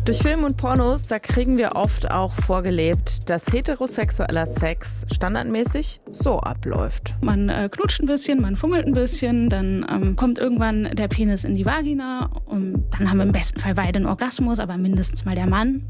Durch Film und Pornos, da kriegen wir oft auch vorgelebt, dass heterosexueller Sex standardmäßig so abläuft. Man knutscht ein bisschen, man fummelt ein bisschen, dann kommt irgendwann der Penis in die Vagina und dann haben wir im besten Fall beide einen Orgasmus, aber mindestens mal der Mann.